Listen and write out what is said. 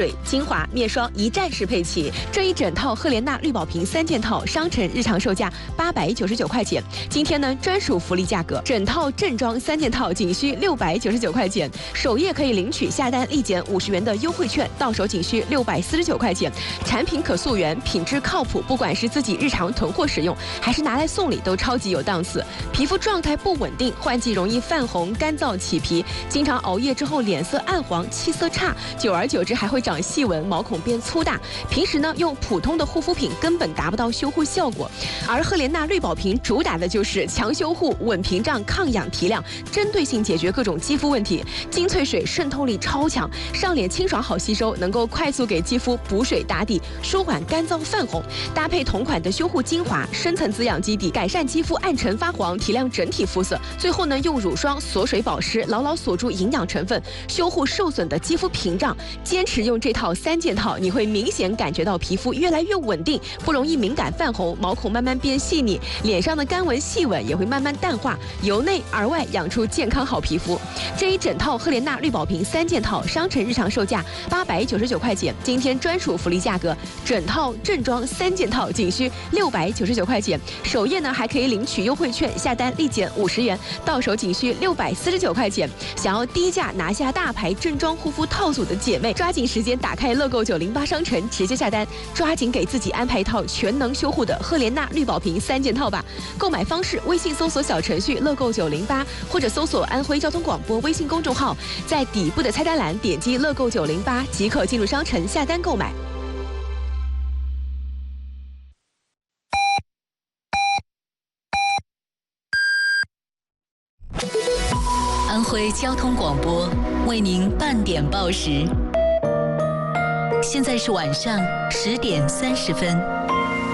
水、精华、面霜一站式配齐。这一整套赫莲娜绿宝瓶3件套，商城日常售价899块钱。今天呢，专属福利价格，整套正装3件套仅需699块钱，首页可以领取下单立减50元的优惠券，到手仅需649块钱。产品可溯源，品质靠谱，不管是自己日常囤货使用，还是拿来送礼，都超级有档次。皮肤状态不稳定，换季容易泛红、干燥起皮，经常熬夜之后脸色暗黄、气色差，久而久之还会长细纹，毛孔变粗大。平时呢，用普通的护肤品根本达不到修护效果。而赫莲娜绿宝瓶主打的就是强修护、稳屏障、抗氧提亮，针对性解决各种肌肤问题。精粹水渗透力超强，上脸清爽好吸收，能够快速给肌肤补水打底，舒缓干燥泛红。搭配同款的修护精华，深层滋养基底，改善肌肤暗沉发黄，提亮整体肤色。最后呢，用乳霜锁水保湿，牢牢锁住营养成分，修护受损的肌肤屏障。坚持用这套3件套，你会明显感觉到皮肤越来越稳定，不容易敏感泛红，毛孔慢慢变细腻，脸上的干纹细纹也会慢慢淡化，由内而外养出健康好皮肤。这一整套赫莲娜绿宝瓶3件套，商城日常售价899块钱，今天专属福利价格，整套正装3件套仅需699块钱，首页呢还可以领取优惠券，下单立减50元，到手仅需649块钱。想要低价拿下大牌正装护肤套组的姐妹，抓紧时间打开乐购908商城直接下单，抓紧给自己安排一套全能修护的赫莲娜绿宝瓶3件套吧。购买方式：微信搜索小程序乐购908，或者搜索安徽交通广播微信公众号，在底部的菜单栏点击乐购908即可进入商城下单购买。 安徽交通广播为您半点报时，现在是晚上10点30分。